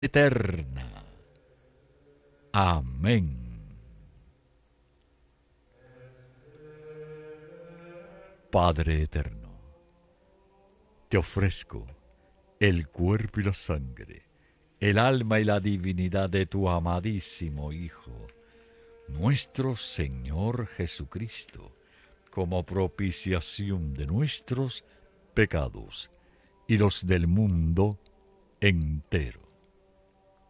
eterna. Amén. Padre eterno, te ofrezco el cuerpo y la sangre, el alma y la divinidad de tu amadísimo Hijo, nuestro Señor Jesucristo, como propiciación de nuestros pecados y los del mundo entero.